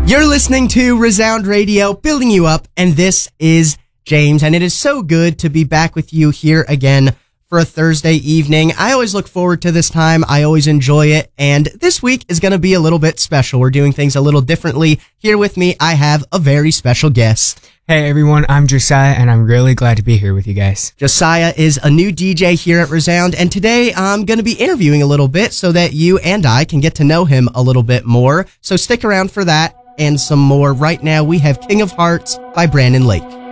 You're listening to Resound Radio, building you up, and this is James, and it is so good to be back with you here again for a Thursday evening. I always look forward to this time. I always enjoy it, and this week is going to be a little bit special. We're doing things a little differently. Here with me, I have a very special guest. Hey everyone, I'm Josiah, and I'm really glad to be here with you guys. Josiah is a new DJ here at Resound, and today I'm going to be interviewing a little bit so that you and I can get to know him a little bit more. So stick around for that and some more. Right now, we have King of Hearts by Brandon Lake.